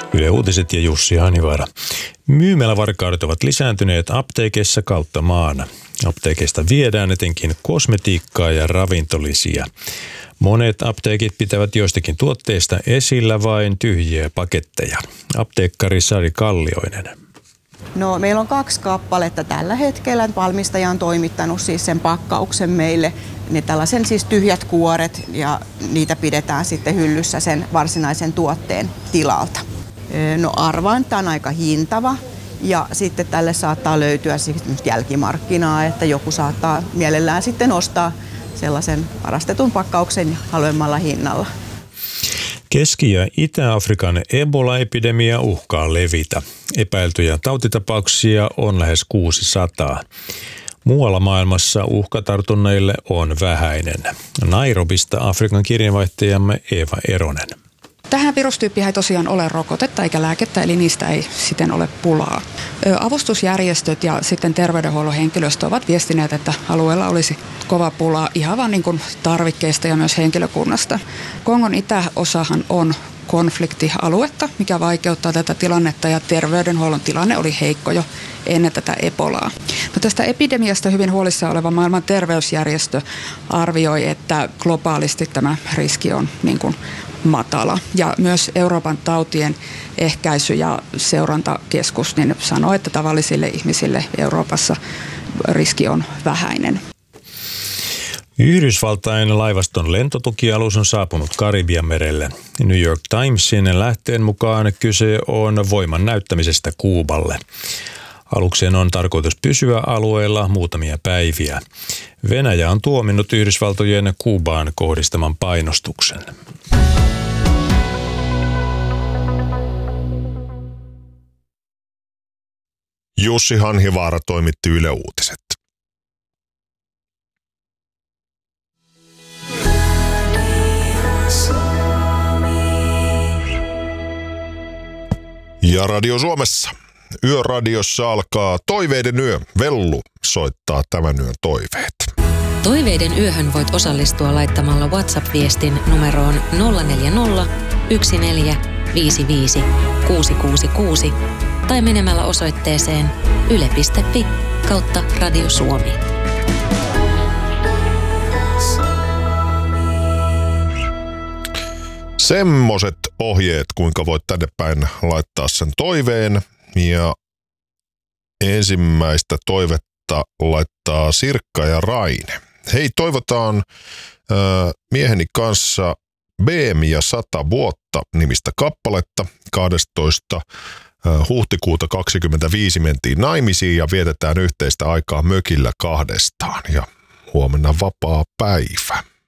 Yle Uutiset ja Jussi Hanivaara. Myymälävarkaudet ovat lisääntyneet apteekeissa kautta maan. Apteekeista viedään etenkin kosmetiikkaa ja ravintolisia. Monet apteekit pitävät joistakin tuotteista esillä vain tyhjiä paketteja. Apteekkari Sari Kallioinen. No, meillä on 2 kappaletta tällä hetkellä. Valmistaja on toimittanut siis sen pakkauksen meille. Ne tällaisen siis tyhjät kuoret ja niitä pidetään sitten hyllyssä sen varsinaisen tuotteen tilalta. No, arvaan, että on aika hintava ja sitten tälle saattaa löytyä jälkimarkkinaa, että joku saattaa mielellään sitten ostaa sellaisen varastetun pakkauksen halvemmalla hinnalla. Keski- ja Itä-Afrikan Ebola-epidemia uhkaa levitä. Epäiltyjä tautitapauksia on lähes 600. Muualla maailmassa uhka tartunneille on vähäinen. Nairobista Afrikan kirjeenvaihtajamme Eeva Eronen. Tähän virustyyppiin ei tosiaan ole rokotetta eikä lääkettä, eli niistä ei siten ole pulaa. Avustusjärjestöt ja sitten terveydenhuollon henkilöstö ovat viestineet, että alueella olisi kova pula ihan vaan niin kuin tarvikkeista ja myös henkilökunnasta. Kongon itäosahan on konfliktialuetta, mikä vaikeuttaa tätä tilannetta ja terveydenhuollon tilanne oli heikko jo ennen tätä Ebolaa. No, tästä epidemiasta hyvin huolissaan oleva maailman terveysjärjestö arvioi, että globaalisti tämä riski on niin kuin matala. Ja myös Euroopan tautien ehkäisy- ja seurantakeskus niin sanoo, että tavallisille ihmisille Euroopassa riski on vähäinen. Yhdysvaltain laivaston lentotukialus on saapunut Karibianmerelle. New York Timesin lähteen mukaan kyse on voiman näyttämisestä Kuuballe. Aluksen on tarkoitus pysyä alueella muutamia päiviä. Venäjä on tuominnut Yhdysvaltojen Kuubaan kohdistaman painostuksen. Jussi Hanhivaara toimitti Yle Uutiset. Ja Radio Suomessa. Yöradiossa alkaa Toiveiden yö. Vellu soittaa tämän yön toiveet. Toiveiden yöhön voit osallistua laittamalla WhatsApp-viestin numeroon 040 1455 666 tai menemällä osoitteeseen yle.fi/Radio Suomi. Semmoset ohjeet, kuinka voit tänne päin laittaa sen toiveen. Ja ensimmäistä toivetta laittaa Sirkka ja Raine. Hei, toivotaan mieheni kanssa BM ja 100 vuotta nimistä kappaletta. 12. huhtikuuta 25 mentiin naimisiin ja vietetään yhteistä aikaa mökillä 2 ja huomenna vapaa päivä.